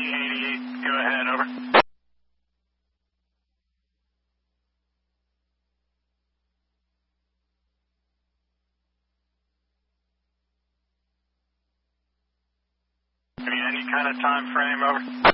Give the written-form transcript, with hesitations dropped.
88, go ahead, over. Any kind of time frame, over.